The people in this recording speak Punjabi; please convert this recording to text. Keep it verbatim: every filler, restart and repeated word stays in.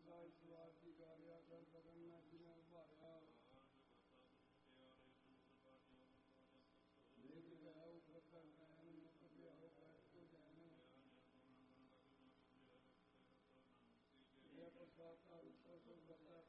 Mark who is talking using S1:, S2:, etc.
S1: ਸਵਾਰ ਦੀ ਗਾਰਿਆ ਕਰ ਬਗਨ ਨਾ ਜਿਨਾ ਭਾਰਿਆ ਦੇਖ ਗਿਆ ਉਪਰ ਕਰਨੈਨ ਮੁਖ ਵਿਆਹ ਬੈਠ ਕੋ ਜੈਨ ਇਹ ਪ੍ਰਸਾਦ ਦਾ ਉੱਪਰ ਤੋਂ ਬਤਾ